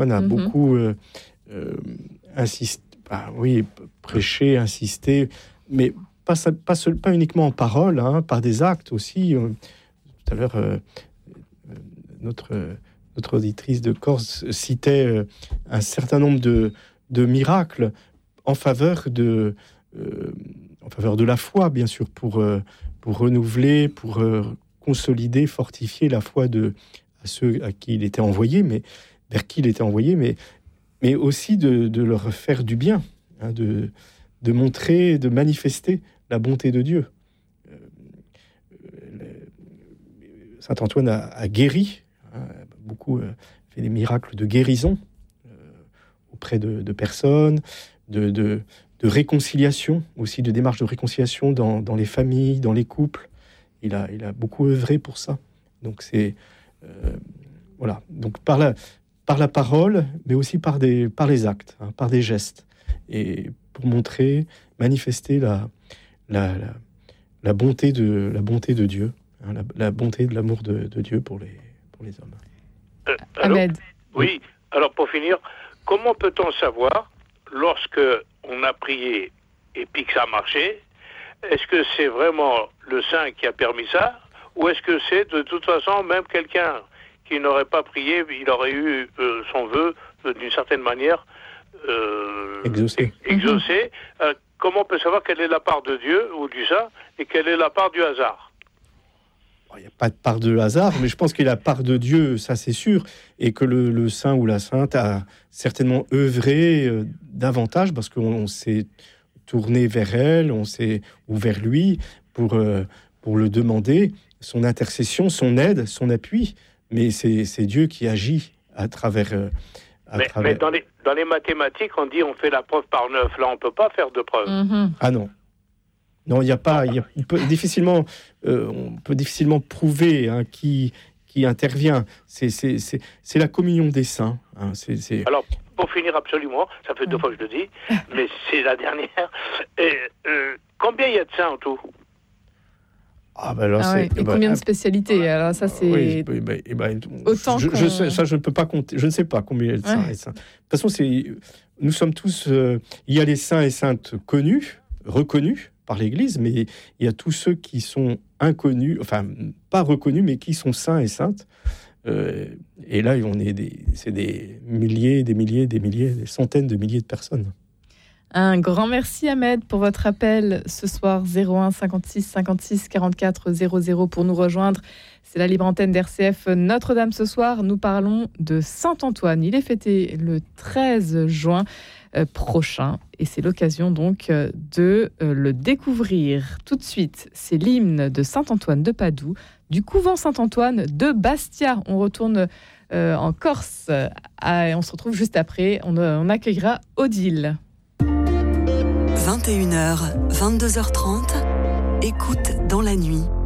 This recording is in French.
On a beaucoup prêché, insisté, mais pas uniquement en parole, par des actes aussi. Tout à l'heure, notre auditrice de Corse citait un certain nombre de miracles en faveur de la foi, bien sûr, pour renouveler, pour consolider, fortifier la foi à ceux à qui il était envoyé, mais vers qui il était envoyé, mais aussi de leur faire du bien, de montrer, de manifester la bonté de Dieu. Saint Antoine a guéri, beaucoup fait des miracles de guérison auprès de personnes, de réconciliation, aussi de démarches de réconciliation dans les familles, dans les couples. Il a beaucoup œuvré pour ça. Donc c'est voilà. Donc par la parole, mais aussi par les actes, par des gestes, et pour montrer, manifester la bonté de Dieu, la bonté de l'amour de Dieu pour les hommes. Ahmed. Oui. Alors pour finir, comment peut-on savoir lorsque on a prié et puis que ça a marché? Est-ce que c'est vraiment le saint qui a permis ça, ou est-ce que c'est de toute façon même quelqu'un qui n'aurait pas prié, il aurait eu son vœu d'une certaine manière exaucé. Comment on peut savoir quelle est la part de Dieu ou du saint et quelle est la part du hasard? Il n'y a pas de part de hasard, mais je pense qu'il y a la part de Dieu, ça c'est sûr, et que le saint ou la sainte a certainement œuvré davantage parce qu'on s'est tourné vers elle, ou vers lui pour le demander, son intercession, son aide, son appui. Mais c'est Dieu qui agit à travers. Mais dans les mathématiques, on dit on fait la preuve par 9. Là, on ne peut pas faire de preuve. Mm-hmm. Ah non. Non, il n'y a pas. On peut difficilement prouver qui intervient. C'est la communion des saints. Alors, pour finir absolument, ça fait 2 fois que je le dis, mais c'est la dernière. Combien il y a de saints en tout? Et combien de spécialités? Alors ça c'est autant je ne peux pas compter. Je ne sais pas combien il y a de saints et saintes. De toute façon, nous sommes tous. Il y a les saints et saintes connus, reconnus par l'Église, mais il y a tous ceux qui sont inconnus, enfin pas reconnus, mais qui sont saints et saintes. Et là, c'est des milliers, des centaines de milliers de personnes. Un grand merci Ahmed pour votre appel ce soir, 01 56 56 44 00 pour nous rejoindre. C'est la libre antenne d'RCF Notre-Dame ce soir. Nous parlons de Saint Antoine. Il est fêté le 13 juin prochain et c'est l'occasion donc de le découvrir. Tout de suite, c'est l'hymne de Saint Antoine de Padoue du couvent Saint Antoine de Bastia. On retourne en Corse et on se retrouve juste après. On accueillera Odile. 21h, 22h30, écoute dans la nuit.